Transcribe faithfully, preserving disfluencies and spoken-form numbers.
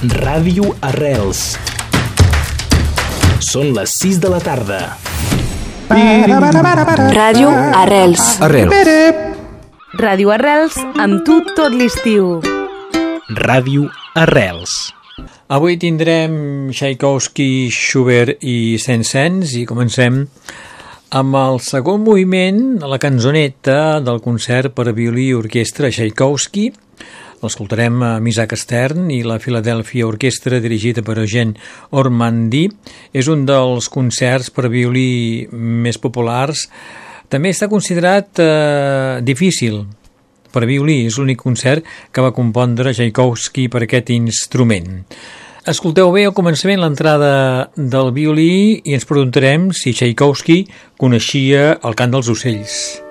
Ràdio Arrels. Són les sis de la tarda. Ràdio Arrels. Arrels. Ràdio Arrels, amb tu tot l'estiu. Ràdio Arrels. Avui tindrem Tchaikovsky, Schubert i Saint-Saëns i comencem amb el segon moviment, la cançoneta del concert per a violí i orquestra Tchaikovsky. L'escoltarem amb Isaac Stern i la Philadelphia Orquestra, dirigida per Eugene Ormandy. És un dels concerts per a violí més populars. També està considerat eh, difícil per a violí. És l'únic concert que va compondre Tchaikovsky per aquest instrument. Escolteu bé al començament l'entrada del violí i ens preguntarem si Tchaikovsky coneixia el cant dels ocells.